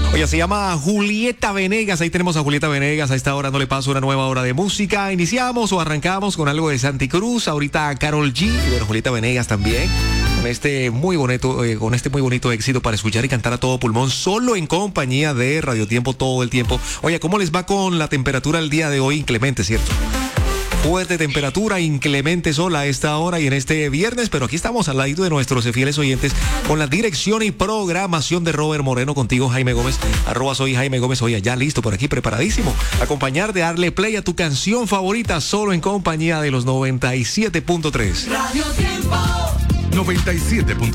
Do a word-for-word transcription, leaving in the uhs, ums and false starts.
Oye, se llama Julieta Venegas. Ahí tenemos a Julieta Venegas. A esta hora no le paso una nueva hora de música. Iniciamos o arrancamos con algo de Santi Cruz. Ahorita Karol G. Y bueno, Julieta Venegas también. Con este muy bonito, eh, con este muy bonito éxito para escuchar y cantar a todo pulmón, solo en compañía de Radio Tiempo todo el tiempo. Oye, ¿cómo les va con la temperatura el día de hoy? Inclemente, ¿cierto? Fuerte temperatura, inclemente sol a esta hora y en este viernes, pero aquí estamos al lado de nuestros fieles oyentes con la dirección y programación de Robert Moreno, contigo Jaime Gómez, arroba soy Jaime Gómez, oye, ya listo por aquí, preparadísimo, acompañar de darle play a tu canción favorita, solo en compañía de los noventa y siete punto tres. Radio Tiempo. noventa y siete punto